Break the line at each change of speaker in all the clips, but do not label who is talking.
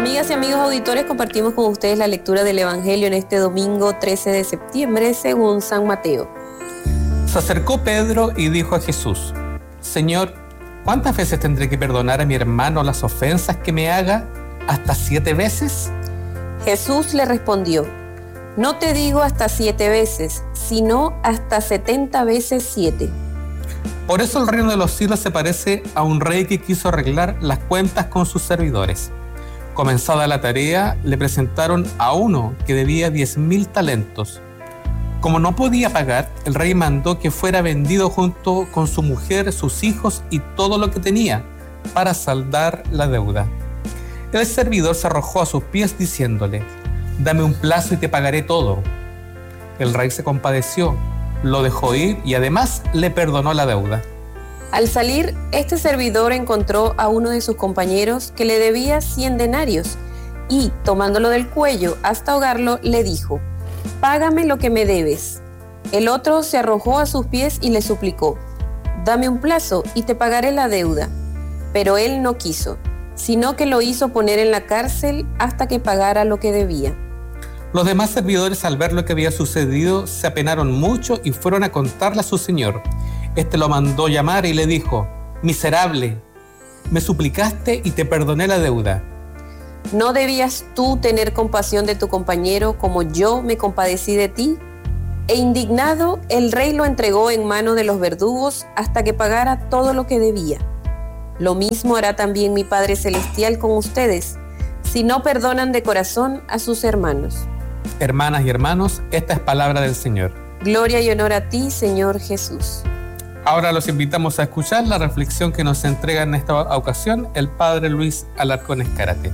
Amigas y amigos auditores, compartimos con ustedes la lectura del Evangelio en este domingo 13 de septiembre según San Mateo.
Se acercó Pedro y dijo a Jesús: Señor, ¿cuántas veces tendré que perdonar a mi hermano las ofensas que me haga? ¿Hasta 7 veces?
Jesús le respondió: No te digo hasta 7 veces, sino hasta 70 veces 7.
Por eso el reino de los cielos se parece a un rey que quiso arreglar las cuentas con sus servidores. Comenzada la tarea, le presentaron a uno que debía 10.000 talentos. Como no podía pagar, el rey mandó que fuera vendido junto con su mujer, sus hijos y todo lo que tenía para saldar la deuda. El servidor se arrojó a sus pies diciéndole: Dame un plazo y te pagaré todo. El rey se compadeció, lo dejó ir y además le perdonó la deuda.
Al salir, este servidor encontró a uno de sus compañeros que le debía 100 denarios y, tomándolo del cuello hasta ahogarlo, le dijo: Págame lo que me debes. El otro se arrojó a sus pies y le suplicó: Dame un plazo y te pagaré la deuda. Pero él no quiso, sino que lo hizo poner en la cárcel hasta que pagara lo que debía.
Los demás servidores, al ver lo que había sucedido, se apenaron mucho y fueron a contarle a su señor. Este lo mandó llamar y le dijo: Miserable, me suplicaste y te perdoné la deuda.
¿No debías tú tener compasión de tu compañero como yo me compadecí de ti? E indignado, el rey lo entregó en manos de los verdugos hasta que pagara todo lo que debía. Lo mismo hará también mi Padre Celestial con ustedes, si no perdonan de corazón a sus hermanos.
Hermanas y hermanos, esta es palabra del Señor.
Gloria y honor a ti, Señor Jesús.
Ahora los invitamos a escuchar la reflexión que nos entrega en esta ocasión el Padre Luis Alarcón Escárate.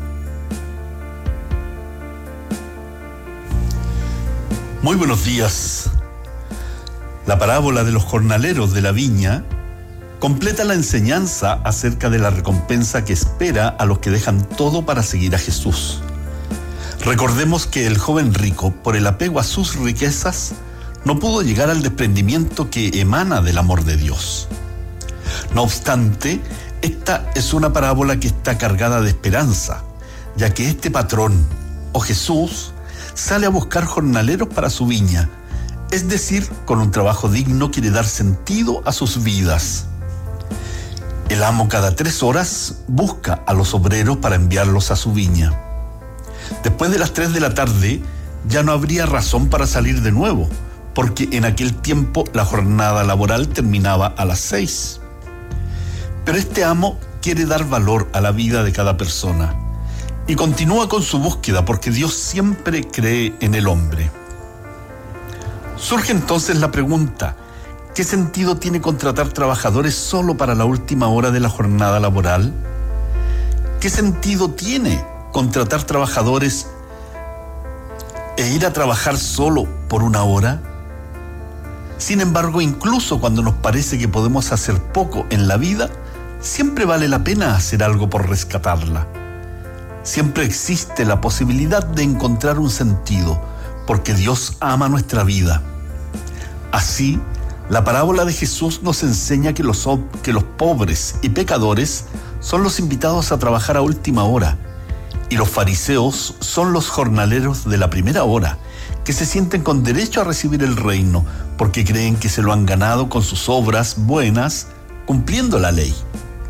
Muy buenos días. La parábola de los jornaleros de la viña completa la enseñanza acerca de la recompensa que espera a los que dejan todo para seguir a Jesús. Recordemos que el joven rico, por el apego a sus riquezas, no pudo llegar al desprendimiento que emana del amor de Dios. No obstante, esta es una parábola que está cargada de esperanza, ya que este patrón, o Jesús, sale a buscar jornaleros para su viña, es decir, con un trabajo digno quiere dar sentido a sus vidas. El amo cada 3 horas busca a los obreros para enviarlos a su viña. Después de las 3 de la tarde ya no habría razón para salir de nuevo, porque en aquel tiempo la jornada laboral terminaba a las 6. Pero este amo quiere dar valor a la vida de cada persona y continúa con su búsqueda porque Dios siempre cree en el hombre. Surge entonces la pregunta: ¿qué sentido tiene contratar trabajadores solo para la última hora de la jornada laboral? ¿Qué sentido tiene contratar trabajadores e ir a trabajar solo por 1 hora? Sin embargo, incluso cuando nos parece que podemos hacer poco en la vida, siempre vale la pena hacer algo por rescatarla. Siempre existe la posibilidad de encontrar un sentido, porque Dios ama nuestra vida. Así, la parábola de Jesús nos enseña que los pobres y pecadores son los invitados a trabajar a última hora, y los fariseos son los jornaleros de la primera hora, que se sienten con derecho a recibir el reino, porque creen que se lo han ganado con sus obras buenas, cumpliendo la ley.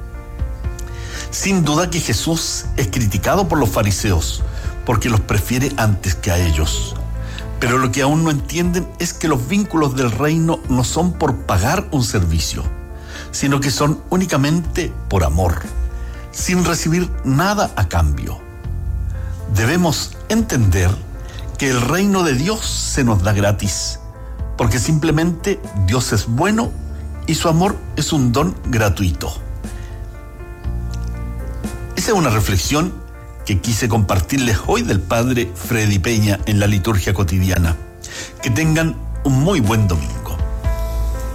Sin duda que Jesús es criticado por los fariseos, porque los prefiere antes que a ellos. Pero lo que aún no entienden es que los vínculos del reino no son por pagar un servicio, sino que son únicamente por amor, sin recibir nada a cambio. Debemos entender que el reino de Dios se nos da gratis, porque simplemente Dios es bueno y su amor es un don gratuito. Esa es una reflexión que quise compartirles hoy del Padre Freddy Peña en la liturgia cotidiana. Que tengan un muy buen domingo.